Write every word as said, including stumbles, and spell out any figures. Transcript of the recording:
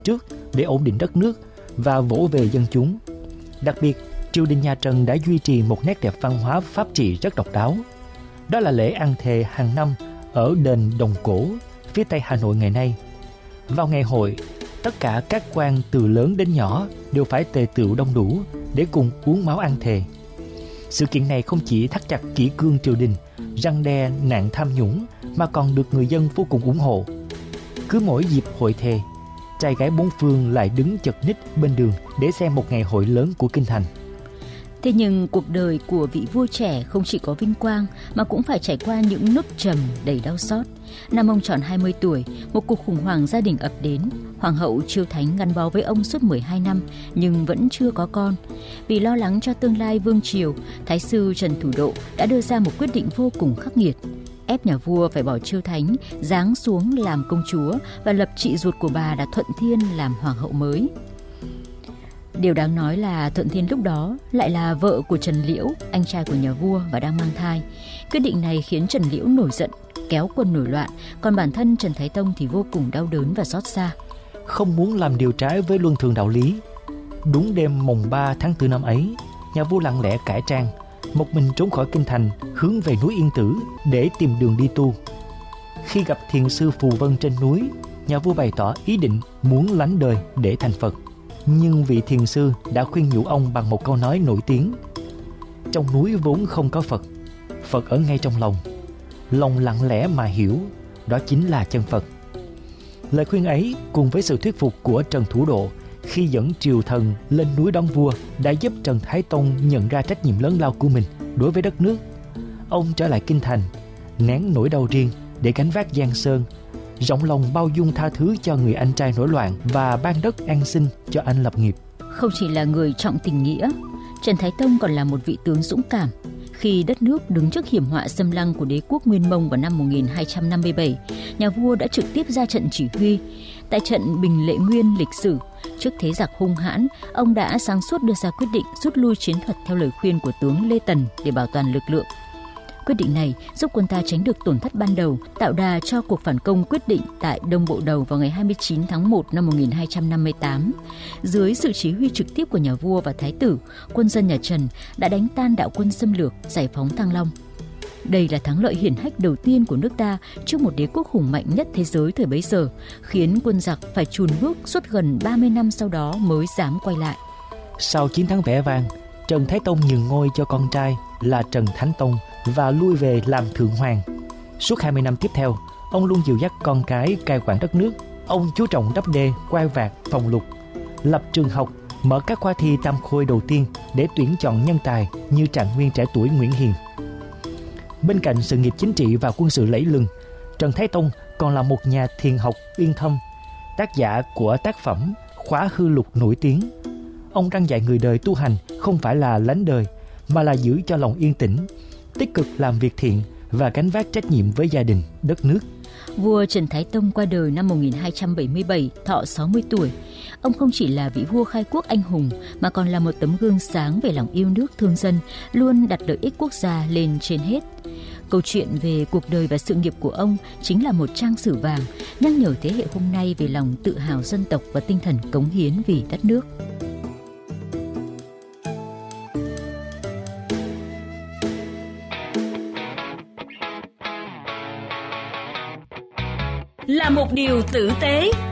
trước để ổn định đất nước và vỗ về dân chúng. Đặc biệt, triều đình nhà Trần đã duy trì một nét đẹp văn hóa pháp trị rất độc đáo. Đó là lễ ăn thề hàng năm ở đền Đồng Cổ, phía tây Hà Nội ngày nay. Vào ngày hội, tất cả các quan từ lớn đến nhỏ đều phải tề tựu đông đủ để cùng uống máu ăn thề. Sự kiện này không chỉ thắt chặt kỷ cương triều đình, răn đe nạn tham nhũng, mà còn được người dân vô cùng ủng hộ. Cứ mỗi dịp hội thề, trai gái bốn phương lại đứng chật ních bên đường để xem một ngày hội lớn của kinh thành. Thế nhưng cuộc đời của vị vua trẻ không chỉ có vinh quang mà cũng phải trải qua những nốt trầm đầy đau xót. Năm ông tròn hai mươi tuổi, một cuộc khủng hoảng gia đình ập đến. Hoàng hậu Chiêu Thánh gắn bó với ông suốt mười hai năm nhưng vẫn chưa có con. Vì lo lắng cho tương lai vương triều, Thái sư Trần Thủ Độ đã đưa ra một quyết định vô cùng khắc nghiệt, ép nhà vua phải bỏ Chiêu Thánh, giáng xuống làm công chúa và lập chị ruột của bà là Thuận Thiên làm hoàng hậu mới. Điều đáng nói là Thuận Thiên lúc đó lại là vợ của Trần Liễu, anh trai của nhà vua và đang mang thai. Quyết định này khiến Trần Liễu nổi giận, kéo quân nổi loạn, còn bản thân Trần Thái Tông thì vô cùng đau đớn và xót xa. Không muốn làm điều trái với luân thường đạo lý, đúng đêm mùng ba tháng tư năm ấy, nhà vua lặng lẽ cải trang, một mình trốn khỏi kinh thành, hướng về núi Yên Tử để tìm đường đi tu. Khi gặp thiền sư Phù Vân trên núi, nhà vua bày tỏ ý định muốn lánh đời để thành Phật. Nhưng vị thiền sư đã khuyên nhủ ông bằng một câu nói nổi tiếng: trong núi vốn không có Phật, Phật ở ngay trong lòng. Lòng lặng lẽ mà hiểu, đó chính là chân Phật. Lời khuyên ấy cùng với sự thuyết phục của Trần Thủ Độ khi dẫn triều thần lên núi đón vua đã giúp Trần Thái Tông nhận ra trách nhiệm lớn lao của mình đối với đất nước. Ông trở lại kinh thành, nén nỗi đau riêng để gánh vác giang sơn, rộng lòng bao dung tha thứ cho người anh trai nổi loạn và ban đất an sinh cho anh lập nghiệp. Không chỉ là người trọng tình nghĩa, Trần Thái Tông còn là một vị tướng dũng cảm. Khi đất nước đứng trước hiểm họa xâm lăng của đế quốc Nguyên Mông vào năm một nghìn hai trăm năm mươi bảy, nhà vua đã trực tiếp ra trận chỉ huy. Tại trận Bình Lệ Nguyên lịch sử, trước thế giặc hung hãn, ông đã sáng suốt đưa ra quyết định rút lui chiến thuật theo lời khuyên của tướng Lê Tần để bảo toàn lực lượng. Quyết định này giúp quân ta tránh được tổn thất ban đầu, tạo đà cho cuộc phản công quyết định tại Đông Bộ Đầu vào ngày hai mươi chín tháng một năm một nghìn hai trăm năm mươi tám. Dưới sự chỉ huy trực tiếp của nhà vua và thái tử, quân dân nhà Trần đã đánh tan đạo quân xâm lược, giải phóng Thăng Long. Đây là thắng lợi hiển hách đầu tiên của nước ta trước một đế quốc hùng mạnh nhất thế giới thời bấy giờ, khiến quân giặc phải chùn bước suốt gần ba mươi năm sau đó mới dám quay lại. Sau chiến thắng vẻ vang, Trần Thái Tông nhường ngôi cho con trai là Trần Thánh Tông và lui về làm thượng hoàng. Suốt hai mươi năm tiếp theo, ông luôn dìu dắt con cái cai quản đất nước. Ông chú trọng đắp đê, quai vạc, phòng lục, lập trường học, mở các khoa thi tam khôi đầu tiên để tuyển chọn nhân tài như trạng nguyên trẻ tuổi Nguyễn Hiền. Bên cạnh sự nghiệp chính trị và quân sự lẫy lừng, Trần Thái Tông còn là một nhà thiền học uyên thâm, tác giả của tác phẩm Khóa Hư Lục nổi tiếng. Ông răn dạy người đời tu hành không phải là lánh đời, mà là giữ cho lòng yên tĩnh, tích cực làm việc thiện và gánh vác trách nhiệm với gia đình, đất nước. Vua Trần Thái Tông qua đời năm một nghìn hai trăm bảy mươi bảy, thọ sáu mươi tuổi. Ông không chỉ là vị vua khai quốc anh hùng mà còn là một tấm gương sáng về lòng yêu nước thương dân, luôn đặt lợi ích quốc gia lên trên hết. Câu chuyện về cuộc đời và sự nghiệp của ông chính là một trang sử vàng, nhắc nhở thế hệ hôm nay về lòng tự hào dân tộc và tinh thần cống hiến vì đất nước. Là một điều tử tế,